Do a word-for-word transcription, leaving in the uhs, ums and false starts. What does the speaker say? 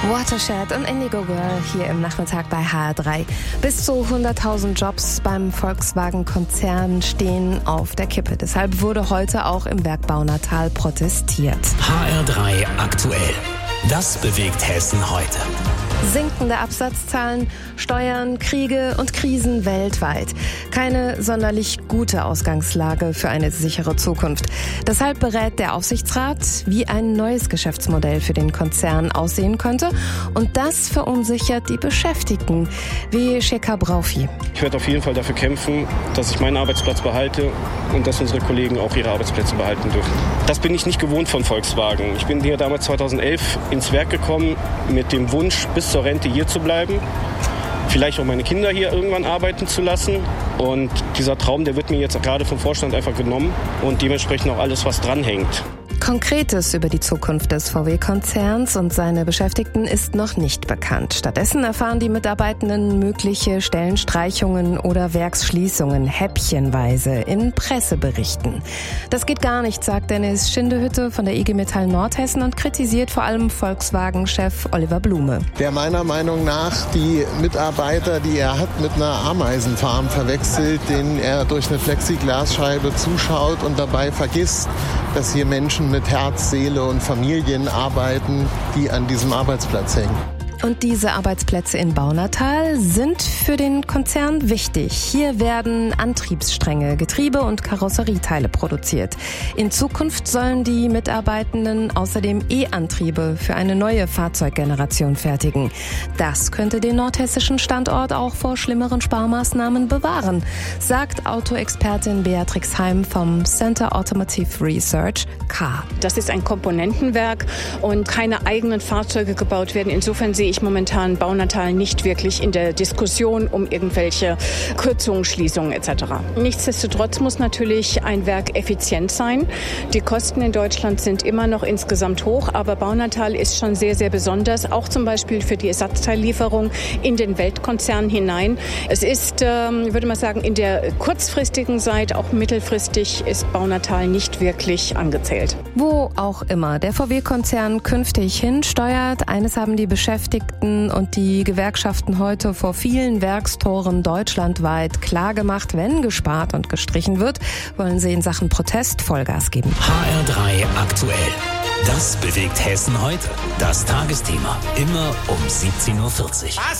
Watershed und Indigo Girl hier im Nachmittag bei H R drei. Bis zu hunderttausend Jobs beim Volkswagen-Konzern stehen auf der Kippe. Deshalb wurde heute auch im Werk Baunatal protestiert. H R drei aktuell. Das bewegt Hessen heute. Sinkende Absatzzahlen, Steuern, Kriege und Krisen weltweit. Keine sonderlich gute Ausgangslage für eine sichere Zukunft. Deshalb berät der Aufsichtsrat, wie ein neues Geschäftsmodell für den Konzern aussehen könnte. Und das verunsichert die Beschäftigten, wie Sheka Braufi. Ich werde auf jeden Fall dafür kämpfen, dass ich meinen Arbeitsplatz behalte und dass unsere Kollegen auch ihre Arbeitsplätze behalten dürfen. Das bin ich nicht gewohnt von Volkswagen. Ich bin hier damals zweitausendelf ins Werk gekommen mit dem Wunsch, bis zur Rente hier zu bleiben, vielleicht auch meine Kinder hier irgendwann arbeiten zu lassen. Und dieser Traum, der wird mir jetzt gerade vom Vorstand einfach genommen und dementsprechend auch alles, was dranhängt. Konkretes über die Zukunft des V W-Konzerns und seine Beschäftigten ist noch nicht bekannt. Stattdessen erfahren die Mitarbeitenden mögliche Stellenstreichungen oder Werksschließungen häppchenweise in Presseberichten. Das geht gar nicht, sagt Dennis Schindehütte von der I G Metall Nordhessen und kritisiert vor allem Volkswagen-Chef Oliver Blume. Der meiner Meinung nach die Mitarbeiter, die er hat, mit einer Ameisenfarm verwechselt, denen er durch eine Plexiglasscheibe zuschaut und dabei vergisst, dass hier Menschen mit Herz, Seele und Familien arbeiten, die an diesem Arbeitsplatz hängen. Und diese Arbeitsplätze in Baunatal sind für den Konzern wichtig. Hier werden Antriebsstränge, Getriebe und Karosserieteile produziert. In Zukunft sollen die Mitarbeitenden außerdem E-Antriebe für eine neue Fahrzeuggeneration fertigen. Das könnte den nordhessischen Standort auch vor schlimmeren Sparmaßnahmen bewahren, sagt Autoexpertin Beatrix Heim vom Center Automotive Research K. Das ist ein Komponentenwerk und keine eigenen Fahrzeuge gebaut werden. Insofern sehe ich momentan Baunatal nicht wirklich in der Diskussion um irgendwelche Kürzungen, Schließungen et cetera. Nichtsdestotrotz muss natürlich ein Werk effizient sein. Die Kosten in Deutschland sind immer noch insgesamt hoch, aber Baunatal ist schon sehr, sehr besonders, auch zum Beispiel für die Ersatzteillieferung in den Weltkonzern hinein. Es ist, ähm, würde man sagen, in der kurzfristigen Zeit, auch mittelfristig, ist Baunatal nicht wirklich angezählt. Wo auch immer der V W-Konzern künftig hinsteuert, eines haben die Beschäftigten und die Gewerkschaften heute vor vielen Werkstoren deutschlandweit klargemacht: Wenn gespart und gestrichen wird, wollen sie in Sachen Protest Vollgas geben. H R drei aktuell. Das bewegt Hessen heute. Das Tagesthema. Immer um siebzehn Uhr vierzig.